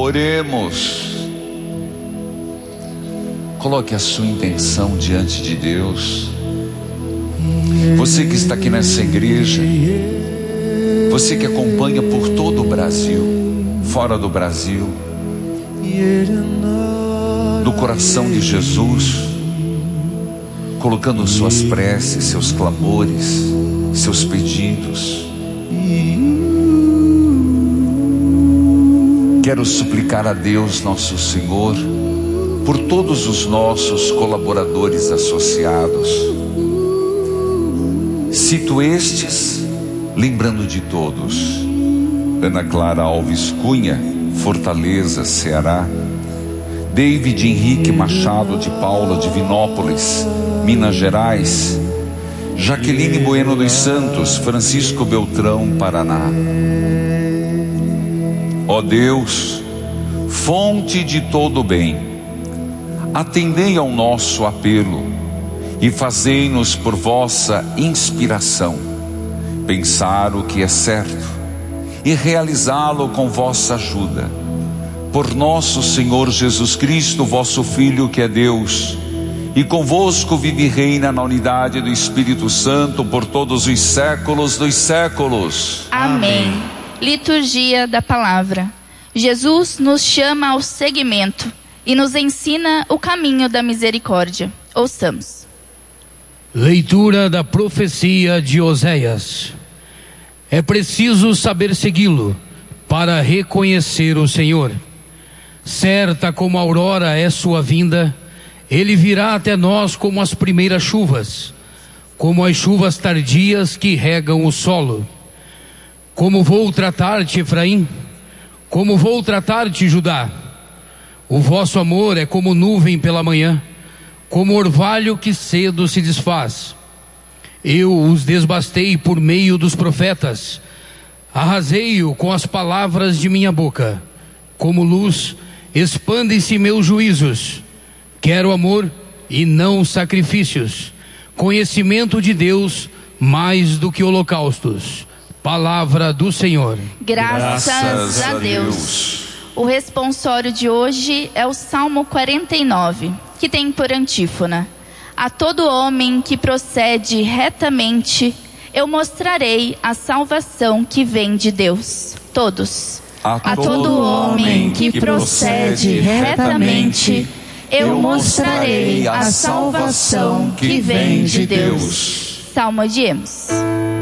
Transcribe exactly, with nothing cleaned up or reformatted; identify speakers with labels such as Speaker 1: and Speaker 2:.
Speaker 1: Oremos. Coloque a sua intenção diante de Deus. Você que está aqui nessa igreja, você que acompanha por todo o Brasil, fora do Brasil, do coração de Jesus, colocando suas preces, seus clamores, seus pedidos. Quero suplicar a Deus nosso Senhor por todos os nossos colaboradores associados. Cito estes, lembrando de todos: Ana Clara Alves Cunha, Fortaleza, Ceará; David Henrique Machado de Paula, Divinópolis, Minas Gerais; Jaqueline Bueno dos Santos, Francisco Beltrão, Paraná. Ó Deus, fonte de todo o bem, atendei ao nosso apelo e fazei-nos por vossa inspiração pensar o que é certo e realizá-lo com vossa ajuda. Por nosso Senhor Jesus Cristo, vosso Filho, que é Deus, e convosco vive e reina na unidade do Espírito Santo por todos os séculos dos séculos.
Speaker 2: Amém. Amém. Liturgia da Palavra. Jesus nos chama ao seguimento e nos ensina o caminho da misericórdia. Ouçamos.
Speaker 3: Leitura da profecia de Oséias. É preciso saber segui-lo para reconhecer o Senhor. Certa como a aurora é sua vinda, ele virá até nós como as primeiras chuvas, como as chuvas tardias que regam o solo. Como vou tratar-te, Efraim? Como vou tratar-te, Judá? O vosso amor é como nuvem pela manhã, como orvalho que cedo se desfaz. Eu os desbastei por meio dos profetas, arrasei-o com as palavras de minha boca. Como luz, expandem-se meus juízos. Quero amor e não sacrifícios, conhecimento de Deus mais do que holocaustos. Palavra do Senhor.
Speaker 2: Graças, Graças a, Deus. a Deus. O responsório de hoje é o Salmo quarenta e nove, que tem por antífona: a todo homem que procede retamente, eu mostrarei a salvação que vem de Deus. Todos.
Speaker 1: A, a todo homem que, que procede retamente, eu mostrarei a salvação que vem de Deus.
Speaker 2: Salmodiemos.